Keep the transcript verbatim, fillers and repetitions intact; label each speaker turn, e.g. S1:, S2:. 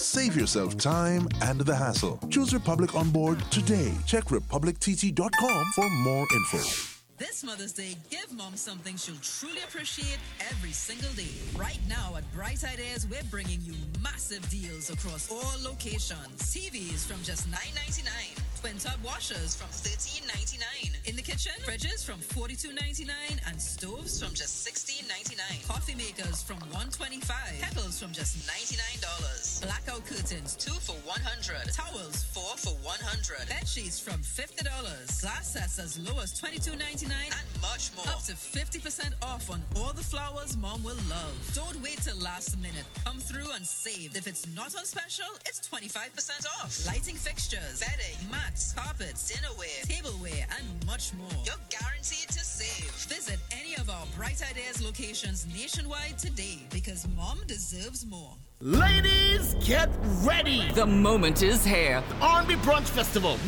S1: Save yourself time and the hassle. Choose Republic on board today. Check republic t t dot com for more info.
S2: This Mother's Day, give Mom something she'll truly appreciate every single day. Right now at Bright Ideas, we're bringing you massive deals across all locations. T Vs from just nine ninety-nine. Twin tub washers from thirteen ninety-nine. In the kitchen, fridges from forty-two ninety-nine and stoves from just sixteen ninety-nine. Coffee makers from one twenty-five. Kettles from just ninety-nine dollars. Blackout curtains two for one hundred. Towels four for one hundred. Bed sheets from fifty dollars. Glass sets as low as twenty-two ninety-nine and much more. Up to fifty percent off on all the flowers Mom will love. Don't wait till last minute. Come through and save. If it's not on special, it's twenty-five percent off. Lighting fixtures, bedding, mats, carpets, dinnerware, tableware, and much more. You're guaranteed to save. Visit any of our Bright Ideas locations nationwide today because Mom deserves more.
S3: Ladies, get ready!
S4: The moment is here.
S3: R and B Brunch Festival,